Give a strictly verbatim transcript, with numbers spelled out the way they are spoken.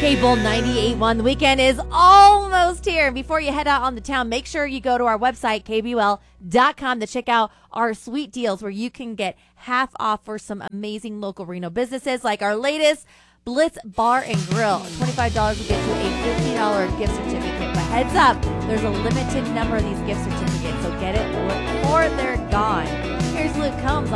Cable ninety-eight point one. The weekend is almost here. And before you head out on the town, make sure you go to our website, K B U L dot com, to check out our sweet deals where you can get half off for some amazing local Reno businesses, like our latest Blitz Bar and Grill. twenty-five dollars will get you a fifty dollars gift certificate. But heads up, there's a limited number of these gift certificates, so get it before they're gone. Here's Luke Combs